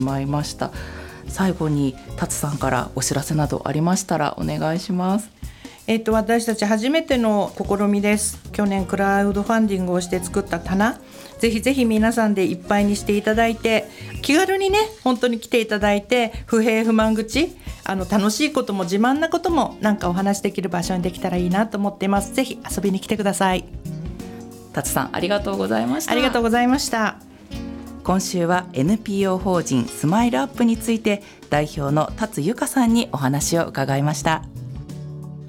まいました。最後に達さんからお知らせなどありましたらお願いします。 私たち初めての試みです。去年クラウドファンディングをして作った棚、ぜひぜひ皆さんでいっぱいにしていただいて、気軽にね本当に来ていただいて、不平不満口、楽しいことも自慢なこともなんかお話できる場所にできたらいいなと思っています。ぜひ遊びに来てください。 達さんありがとうございました。 ありがとうございました。 今週は NPO 法人スマイルアップについて代表の達由香さんにお話を伺いました。